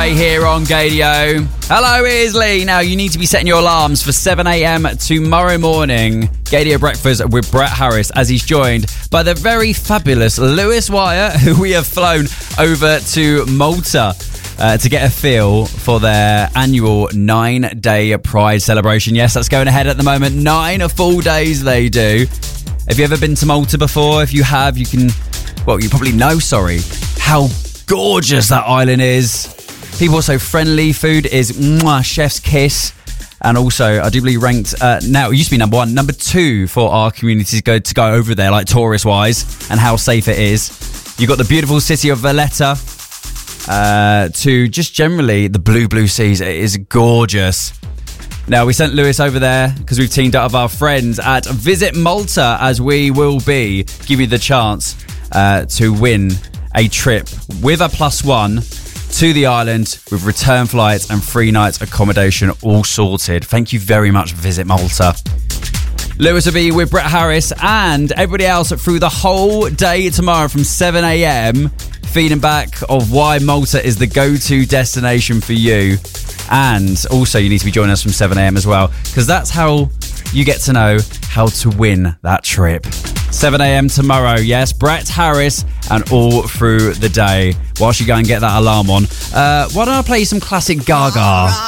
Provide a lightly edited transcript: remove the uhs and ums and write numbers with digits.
Ray here on Gadio. Hello, it is Lee. Now, you need to be setting your alarms for 7 a.m. tomorrow morning. Gadio Breakfast with Brett Harris, as he's joined by the very fabulous Lewis Wyatt, who we have flown over to Malta to get a feel for their annual 9-day Pride celebration. Yes, that's going ahead at the moment. 9 full days they do. Have you ever been to Malta before? If you have, you probably know, how gorgeous that island is. People are so friendly. Food is chef's kiss. And also, I do believe ranked now, it used to be number 1, number 2 for our community to go over there, like tourist-wise, and how safe it is. You've got the beautiful city of Valletta, to just generally the blue seas. It is gorgeous. Now, we sent Lewis over there because we've teamed up with our friends at Visit Malta, as we will be giving you the chance to win a trip with a +1 to the island with return flights and 3 nights accommodation all sorted. Thank you very much, Visit Malta. Lewis will be with Brett Harris and everybody else through the whole day tomorrow from 7 a.m. feeding back of why Malta is the go-to destination for you. And also you need to be joining us from 7 a.m. as well, because that's how you get to know how to win that trip. 7 a.m. tomorrow, yes, Brett Harris, and all through the day. Whilst you go and get that alarm on, why don't I play you some classic Gaga?